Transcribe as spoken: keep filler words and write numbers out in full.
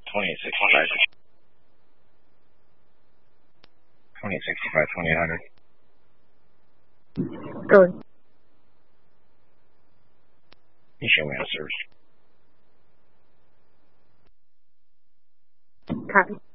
twenty-eight sixty-five. twenty-eight sixty-five, twenty-eight hundred. Go. You show me on service. Copy.